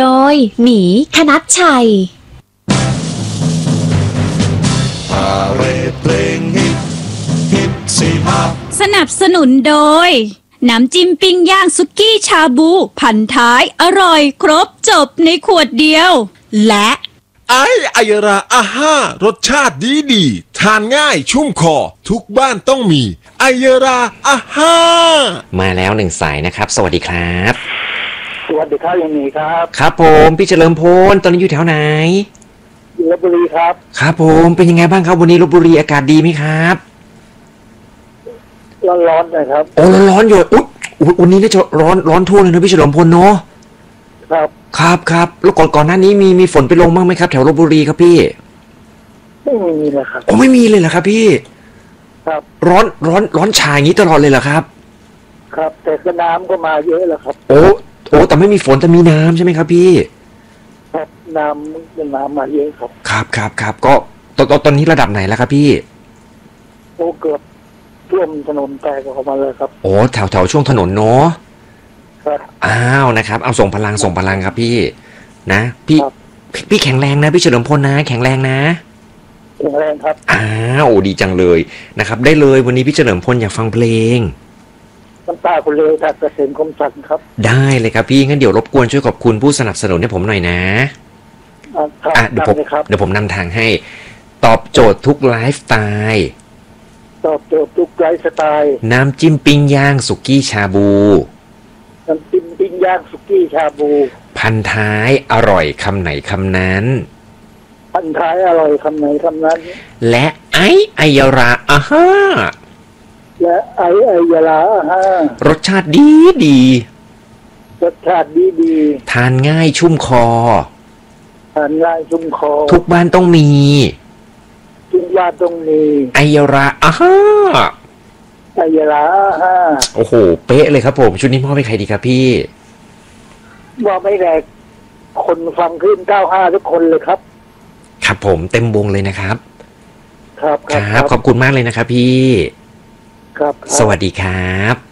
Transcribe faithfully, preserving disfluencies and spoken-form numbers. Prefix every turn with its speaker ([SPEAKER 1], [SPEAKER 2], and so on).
[SPEAKER 1] โดยหมีคณัชชัย
[SPEAKER 2] พาเรดเพลงฮิตฮิตสี่ห้า
[SPEAKER 3] สนับสนุนโดยน้ำจิ้มปิ้งย่างสุกี้ชาบูพันท้ายอร่อยครบจบในขวดเดียวและ
[SPEAKER 2] ไอไอยราอาห้ารสชาติดีดีทานง่ายชุ่มคอทุกบ้านต้องมีไอยราอาห้า
[SPEAKER 4] มาแล้วหนึ่งสายนะครับสวัสดีครับ
[SPEAKER 5] สวัสดีครับยังมีครับ
[SPEAKER 4] ครับผมพี่เฉลิมพลตอนนี้อยู่แถวไหน
[SPEAKER 5] อยู่ลพบุรีครับ
[SPEAKER 4] ครับผมเป็นยังไงบ้างครับวันนี้ลพบุรีอากาศดีไหมครับ
[SPEAKER 5] ร้อนๆเลยครับ
[SPEAKER 4] โอ้ร้อนๆอยู่อุ๊ยวันนี้น่าจะร้อนร้อนทั่วเลยนะพี่เฉลิมพลเนาะ
[SPEAKER 5] ครับ
[SPEAKER 4] ครับครับแล้วก่อนก่อนหน้านี้มีมีฝนไปลงบ้างไหมครับแถวลพบุรีครับพี่
[SPEAKER 5] ไม่มีเลยครับ
[SPEAKER 4] โอ้ไม่มีเลยเหรอครับพี่
[SPEAKER 5] ครับ
[SPEAKER 4] ร้อนร้อนร้อนชาอย่างนี้ตลอดเลยเหรอครับ
[SPEAKER 5] ครับแต่ก็น้ำก็มาเยอะแล้วครับ
[SPEAKER 4] โอ้โอ้แต่ไม่มีฝนแต่มีน้ำใช่ไหมครับพี่
[SPEAKER 5] ครับน้ำเป็นน้ำมาเยอะครับ
[SPEAKER 4] ครับครับครับก็ตอนตอนนี้ระดับไหนแล้วครับพี่
[SPEAKER 5] โอ้เกือบท่วมถนนแตกออกมาเลยครับ
[SPEAKER 4] โอ้แถวแถวช่วงถนนเนาะ
[SPEAKER 5] ครับ
[SPEAKER 4] อ้าวนะครับเอาส่งพลังส่งพลังครับพี่นะพี่พี่แข็งแรงนะพี่เฉลิมพลนะแข็งแรงนะ
[SPEAKER 5] แข็งแรงครับ
[SPEAKER 4] อ้าวดีจังเลยนะครับได้เลยวันนี้พี่เฉลิมพลอยากฟังเพลง
[SPEAKER 5] น้ำตาคนเลวจากเกษมคมสันครับ
[SPEAKER 4] ได้เลยครับพี่งั้นเดี๋ยวรบกวนช่วยขอบคุณผู้สนับสนุนให้ผมหน่อยนะ
[SPEAKER 5] อ่ะ
[SPEAKER 4] เดี๋ยวผมเดี๋ยวผมนำทางให้ตอบโจทย์ทุกไลฟ์สไตล์
[SPEAKER 5] ตอบโจทย์ทุกไลฟ์สไตล์
[SPEAKER 4] น้ำจิ้มปิ้งย่างสุกี้ชาบู
[SPEAKER 5] น้ำจิ้มปิ้งย่างสุกี้ชาบู
[SPEAKER 4] พันท้ายอร่อยคำไหนคำนั้น
[SPEAKER 5] พันท้ายอร่อยคำไหนคำนั้น
[SPEAKER 4] และไอไอยาราอาห้า
[SPEAKER 5] และไอไอยาราอาห้าร
[SPEAKER 4] สชาติดีดี
[SPEAKER 5] รสชาติดีดี
[SPEAKER 4] ทานง่ายชุ่มคอ
[SPEAKER 5] ทานง่ายชุ่มคอ
[SPEAKER 4] ทุกบ้านต้องมี
[SPEAKER 5] ทุกบ้านต้องมี
[SPEAKER 4] ไอยาราอาห้า
[SPEAKER 5] ไอยาราอาห้า
[SPEAKER 4] โอ้โหเป๊ะเลยครับผมชุดนี้มอบให้ใครดีครับพี่
[SPEAKER 5] ว่าไม่แรกคนฟังขึ้นเก้าห้าทุกคนเลยครับ
[SPEAKER 4] ครับผมเต็มวงเลยนะครับ
[SPEAKER 5] ครับ
[SPEAKER 4] ครับขอบคุณมากเลยนะครับพี่
[SPEAKER 5] ครับ
[SPEAKER 4] สวัสดีครับ